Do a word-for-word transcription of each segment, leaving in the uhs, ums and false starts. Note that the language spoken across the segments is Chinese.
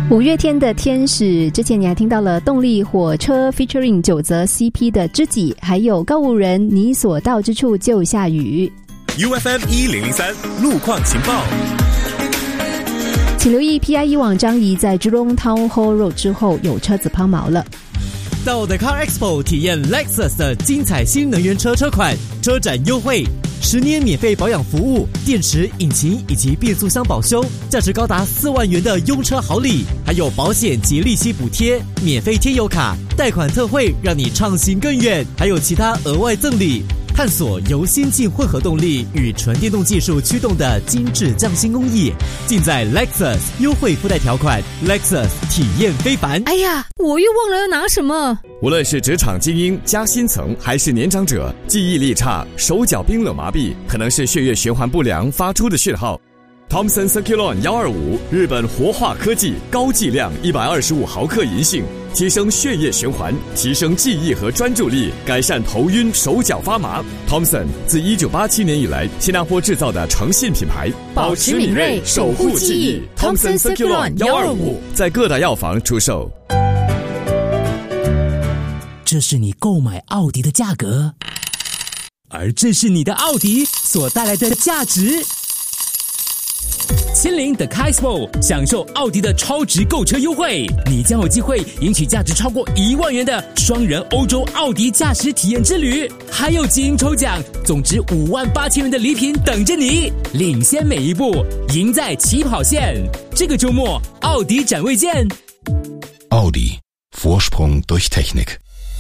五月天的天使，之前你还听到了动力火车 featuring 九泽 C P 的知己，还有告五人你所到之处就下雨。 U F M 一零零三路况情报， 请留意 P I E 网张仪在 Jurong Town Hall Road 之后有车子抛锚了。 到 The Car Expo 体验 Lexus 的精彩新能源车车款，车展优惠，十年免费保养服务，电池、引擎以及变速箱保修，价值高达四万元的用车好礼，还有保险及利息补贴，免费贴油卡，贷款特惠，让你畅行更远，还有其他额外赠礼。探索由先进混合动力与纯电动技术驱动的精致匠心工艺，尽在 Lexus， 优惠附带条款 Lexus 体验非凡。 哎呀，我又忘了要拿什么。 无论是职场精英、加薪层还是年长者，记忆力差、手脚冰冷麻痹，可能是血液循环不良发出的讯号。Thomson Circulon 一二五，日本活化科技，高剂量一百二十五毫克银杏，提升血液循环，提升记忆和专注力，改善头晕、手脚发麻。Thomson 自一九八七年以来，新加坡制造的诚信品牌， 保持敏锐，守护记忆。Thomson Circulon 一二五， 在各大药房出售。 这是你购买奥迪的价格，而这是你的奥迪所带来的价值。亲临 The Car Expo， 享受奥迪的超值购车优惠，你将有机会赢取价值超过一万元的双人欧洲奥迪驾驶体验之旅，还有基因抽奖，总值五万八千元的礼品等着你，领先每一步，赢在起跑线。这个周末，奥迪展位见。 奥迪 Vorsprung durch Technik。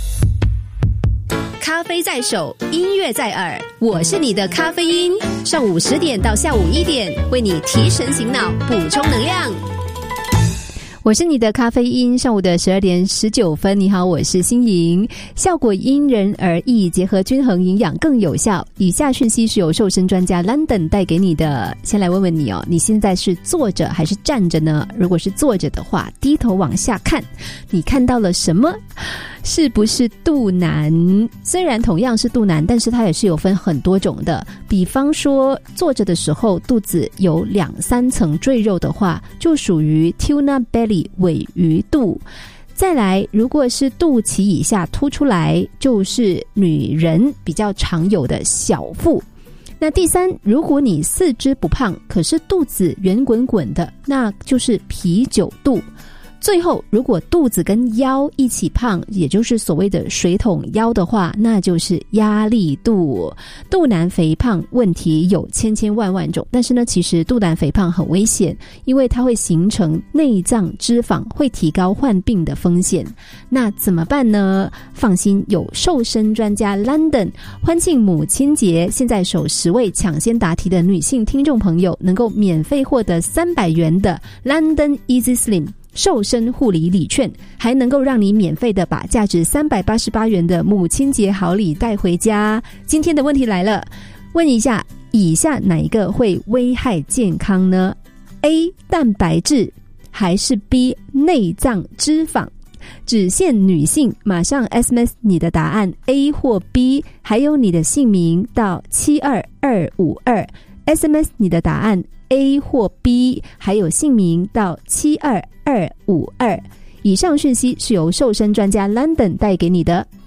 咖啡在手，音乐在耳，我是你的咖啡因。上午十点到下午一点，为你提神醒脑，补充能量。我是你的咖啡因，上午的十二点十九分。你好，我是欣莹。效果因人而异，结合均衡营养更有效。以下讯息是由瘦身专家 London 带给你的。先来问问你哦，你现在是坐着还是站着呢？如果是坐着的话，低头往下看，你看到了什么？是不是肚腩？虽然同样是肚腩，但是它也是有分很多种的。比方说坐着的时候肚子有两三层赘肉的话，就属于 tuna belly 尾鱼肚。再来，如果是肚脐以下凸出来，就是女人比较常有的小腹。那第三，如果你四肢不胖，可是肚子圆滚滚的，那就是啤酒肚。最后，如果肚子跟腰一起胖，也就是所谓的水桶腰的话，那就是压力肚。肚腩肥胖问题有千千万万种，但是呢，其实肚腩肥胖很危险，因为它会形成内脏脂肪，会提高患病的风险。那怎么办呢？放心，有瘦身专家 London 欢庆母亲节，现在首十位抢先答题的女性听众朋友能够免费获得三百元的 London Easy Slim瘦身护理礼券，还能够让你免费的把价值三百八十八元的母亲节好礼带回家。今天的问题来了，问一下，以下哪一个会危害健康呢？ A. 蛋白质，还是 B. 内脏脂肪？只限女性，马上 S M S 你的答案 A 或 B， 还有你的姓名到七二二五二 S M S 你的答案A 或 B， 还有姓名到七二二五二。以上讯息是由瘦身专家 London 带给你的。